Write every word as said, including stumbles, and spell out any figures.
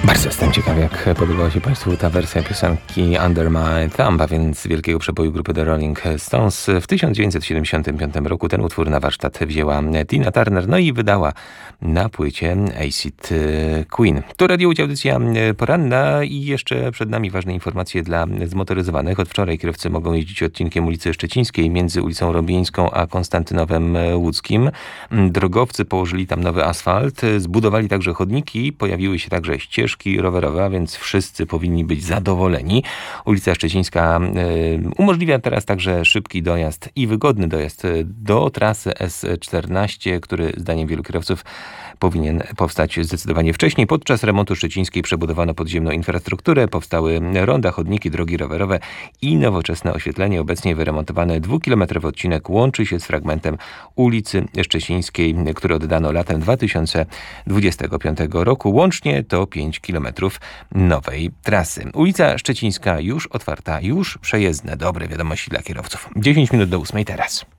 Bardzo jestem ciekaw, jak podobała się Państwu ta wersja piosenki Under My Thumb, a więc wielkiego przeboju grupy The Rolling Stones. W tysiąc dziewięćset siedemdziesiątym piątym roku ten utwór na warsztat wzięła Tina Turner, no i wydała na płycie Acid Queen. To Radio Łódź, audycja poranna i jeszcze przed nami ważne informacje dla zmotoryzowanych. Od wczoraj kierowcy mogą jeździć odcinkiem ulicy Szczecińskiej między ulicą Robieńską a Konstantynowem Łódzkim. Drogowcy położyli tam nowy asfalt, zbudowali także chodniki, pojawiły się także ścieżki rowerowe, a więc wszyscy powinni być zadowoleni. Ulica Szczecińska y, umożliwia teraz także szybki dojazd i wygodny dojazd do trasy S czternaście, który zdaniem wielu kierowców powinien powstać zdecydowanie wcześniej. Podczas remontu Szczecińskiej przebudowano podziemną infrastrukturę, powstały ronda, chodniki, drogi rowerowe i nowoczesne oświetlenie. Obecnie wyremontowany dwukilometrowy odcinek łączy się z fragmentem ulicy Szczecińskiej, który oddano latem dwa tysiące dwudziestego piątego roku. Łącznie to pięć kilometrów nowej trasy. Ulica Szczecińska już otwarta, już przejezdne. Dobre wiadomości dla kierowców. dziesięć minut do ósmej teraz.